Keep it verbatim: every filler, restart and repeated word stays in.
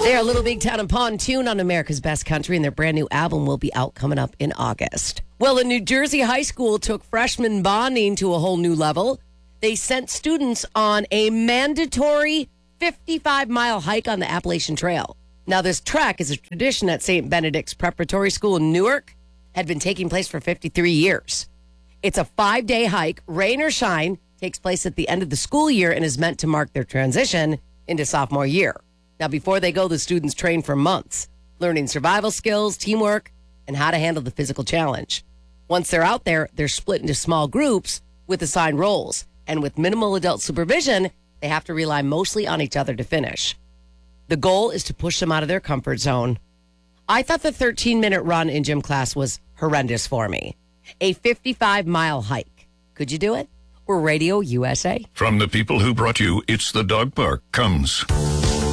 They're a Little Big Town and Pontoon on America's Best Country, and their brand new album will be out coming up in August. Well, a New Jersey high school took freshman bonding to a whole new level. They sent students on a mandatory fifty-five mile hike on the Appalachian Trail. Now, this trek is a tradition at Saint Benedict's Preparatory School in Newark, had been taking place for fifty-three years. It's a five-day hike, rain or shine, takes place at the end of the school year and is meant to mark their transition into sophomore year. Now, before they go, the students train for months, learning survival skills, teamwork, and how to handle the physical challenge. Once they're out there, they're split into small groups with assigned roles. And with minimal adult supervision, they have to rely mostly on each other to finish. The goal is to push them out of their comfort zone. I thought the thirteen-minute run in gym class was horrendous for me. A fifty-five mile hike. Could you do it? We're Radio U S A. From the people who brought you It's the Dog Park comes...